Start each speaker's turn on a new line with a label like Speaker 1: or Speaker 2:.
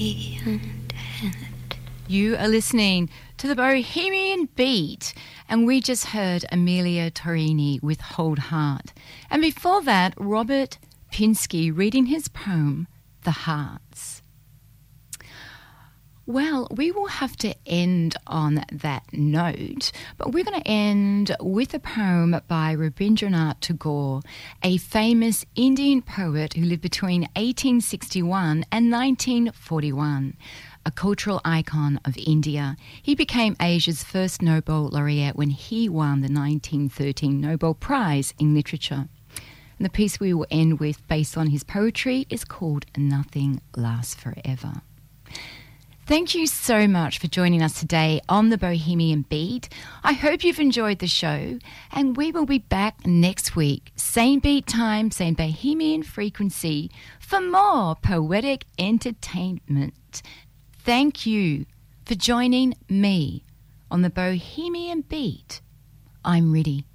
Speaker 1: You are listening to the Bohemian Beat, and we just heard Amelia Torini with Hold Heart. And before that, Robert Pinsky reading his poem, The Hearts. Well, we will have to end on that note, but we're going to end with a poem by Rabindranath Tagore, a famous Indian poet who lived between 1861 and 1941. A cultural icon of India. He became Asia's first Nobel laureate when he won the 1913 Nobel Prize in Literature. And the piece we will end with, based on his poetry, is called Nothing Lasts Forever. Thank you so much for joining us today on the Bohemian Beat. I hope you've enjoyed the show, and we will be back next week, same beat time, same Bohemian frequency, for more poetic entertainment. Thank you for joining me on the Bohemian Beat. I'm Riddy.